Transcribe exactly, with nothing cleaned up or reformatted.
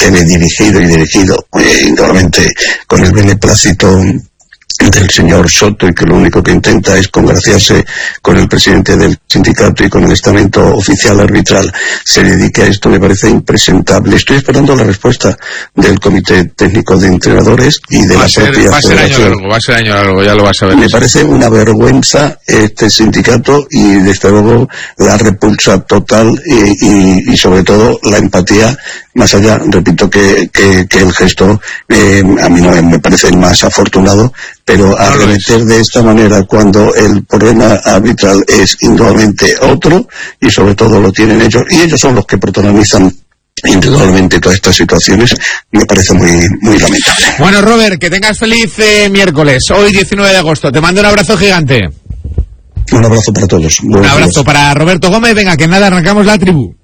teledirigido y dirigido, eh, indudablemente con el beneplácito del señor Soto, y que lo único que intenta es congraciarse con el presidente del sindicato y con el estamento oficial arbitral, se dedique a esto, me parece impresentable. Estoy esperando la respuesta del Comité Técnico de Entrenadores y de va la ser, propia va a ser año largo, va a ser año largo, ya lo vas a ver. Me parece una vergüenza este sindicato y desde luego la repulsa total y, y, y sobre todo la empatía, más allá, repito que, que, que el gesto eh, a mí no me parece el más afortunado, pero arremeter de esta manera cuando el problema arbitral es indudablemente otro, y sobre todo lo tienen ellos, y ellos son los que protagonizan indudablemente todas estas situaciones, me parece muy muy lamentable. Bueno, Robert, que tengas feliz eh, miércoles, hoy diecinueve de agosto, te mando un abrazo gigante. Un abrazo para todos. Un abrazo días. Para Roberto Gómez. Venga, que nada, arrancamos la tribu.